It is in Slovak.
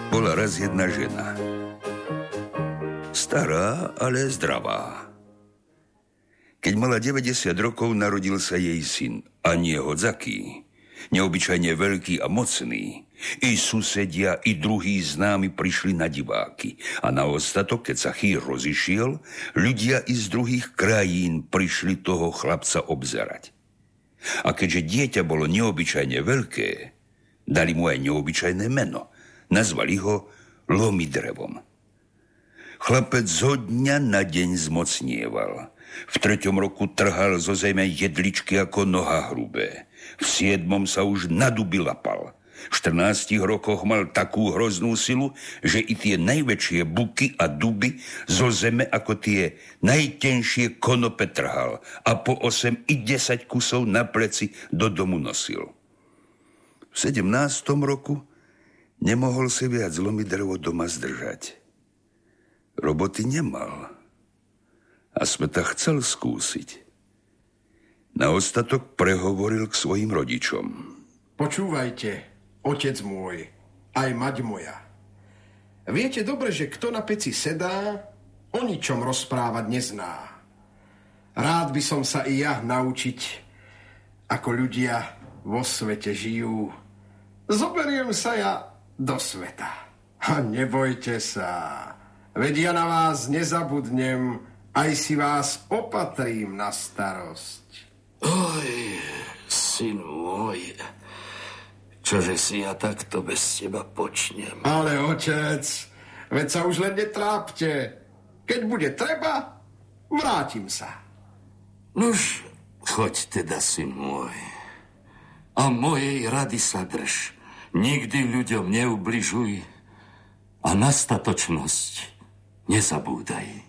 Bola raz jedna žena. Stará, ale zdravá. Keď mala 90 rokov, narodil sa jej syn. A nie hodzaký, neobyčajne veľký a mocný. I susedia, i druhí známi prišli na diváky. A na ostatok, keď sa chýr rozišiel, ľudia i z druhých krajín prišli toho chlapca obzerať. A keďže dieťa bolo neobyčajne veľké, dali mu aj neobyčajné meno. Nazvali ho Lomidrevom. Chlapec zo dňa na deň zmocnieval. V 3. roku trhal zo zeme jedličky ako noha hrubé. V 7. sa už na duby lapal. V 14 rokoch mal takú hroznú silu, že i tie najväčšie buky a duby zo zeme ako tie najtenšie konope trhal a po 8 i 10 kusov na pleci do domu nosil. V 17. roku nemohol si viac Lomidrevo doma zdržať. Roboty nemal. A smeta chcel skúsiť. Na ostatok prehovoril k svojim rodičom. Počúvajte, otec môj, aj mať moja. Viete dobre, že kto na peci sedá, o ničom rozprávať nezná. Rád by som sa i ja naučiť, ako ľudia vo svete žijú. Zoberiem sa ja do sveta. A nebojte sa, veď ja na vás nezabudnem, aj si vás opatrím na starosť. Oj, syn môj, čože si ja takto bez teba počnem? Ale otec, veď sa už len netrápte. Keď bude treba, vrátim sa. Nuž, choď teda, syn môj. A mojej rady sa drž. Nikdy ľuďom neubližuj a na statočnosť nezabúdaj.